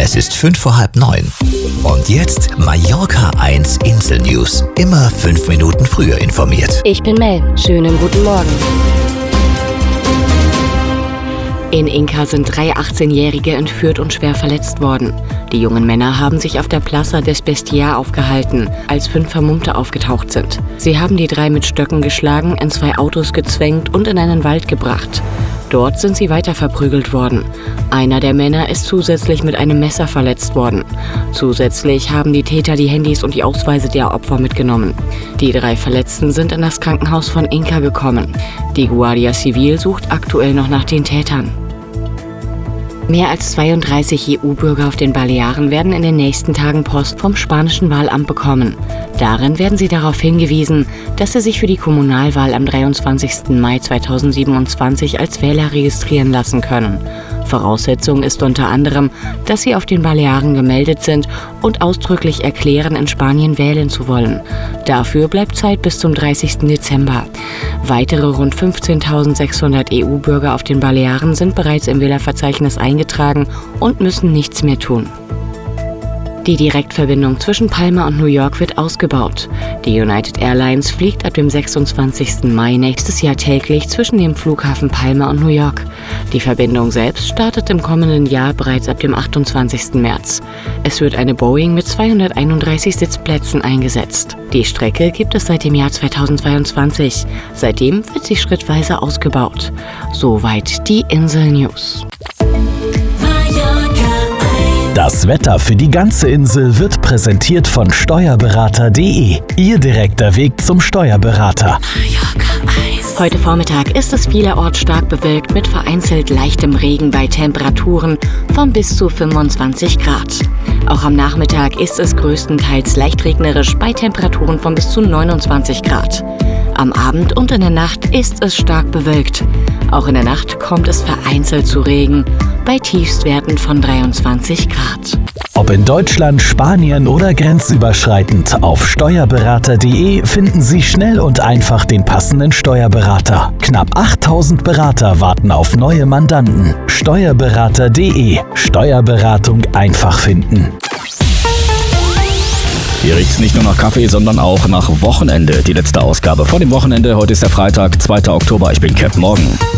Es ist 8:55. Und jetzt Mallorca 1 Insel News. Immer 5 Minuten früher informiert. Ich bin Mel. Schönen guten Morgen. In Inca sind 3 18-Jährige entführt und schwer verletzt worden. Die jungen Männer haben sich auf der Plaza des Bestiar aufgehalten, als 5 Vermummte aufgetaucht sind. Sie haben die 3 mit Stöcken geschlagen, in 2 Autos gezwängt und in einen Wald gebracht. Dort sind sie weiter verprügelt worden. Einer der Männer ist zusätzlich mit einem Messer verletzt worden. Zusätzlich haben die Täter die Handys und die Ausweise der Opfer mitgenommen. Die 3 Verletzten sind in das Krankenhaus von Inca gekommen. Die Guardia Civil sucht aktuell noch nach den Tätern. Mehr als 32 EU-Bürger auf den Balearen werden in den nächsten Tagen Post vom spanischen Wahlamt bekommen. Darin werden sie darauf hingewiesen, dass sie sich für die Kommunalwahl am 23. Mai 2027 als Wähler registrieren lassen können. Voraussetzung ist unter anderem, dass sie auf den Balearen gemeldet sind und ausdrücklich erklären, in Spanien wählen zu wollen. Dafür bleibt Zeit bis zum 30. Dezember. Weitere rund 15.600 EU-Bürger auf den Balearen sind bereits im Wählerverzeichnis eingetragen und müssen nichts mehr tun. Die Direktverbindung zwischen Palma und New York wird ausgebaut. Die United Airlines fliegt ab dem 26. Mai nächstes Jahr täglich zwischen dem Flughafen Palma und New York. Die Verbindung selbst startet im kommenden Jahr bereits ab dem 28. März. Es wird eine Boeing mit 231 Sitzplätzen eingesetzt. Die Strecke gibt es seit dem Jahr 2022. Seitdem wird sie schrittweise ausgebaut. Soweit die Insel News. Das Wetter für die ganze Insel wird präsentiert von Steuerberater.de. Ihr direkter Weg zum Steuerberater. Heute Vormittag ist es vielerorts stark bewölkt mit vereinzelt leichtem Regen bei Temperaturen von bis zu 25 Grad. Auch am Nachmittag ist es größtenteils leicht regnerisch bei Temperaturen von bis zu 29 Grad. Am Abend und in der Nacht ist es stark bewölkt. Auch in der Nacht kommt es vereinzelt zu Regen bei Tiefstwerten von 23 Grad. Ob in Deutschland, Spanien oder grenzüberschreitend, auf Steuerberater.de finden Sie schnell und einfach den passenden Steuerberater. Knapp 8000 Berater warten auf neue Mandanten. Steuerberater.de. Steuerberatung einfach finden. Hier riecht es nicht nur nach Kaffee, sondern auch nach Wochenende. Die letzte Ausgabe vor dem Wochenende. Heute ist der Freitag, 2. Oktober. Ich bin Cap. Morgen.